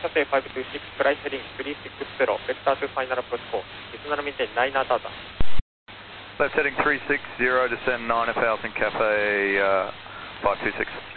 Cathay 526, flight heading 360, vector to final approach course. Business maintain 9000. Left heading 360, descend 9000, Cathay 526.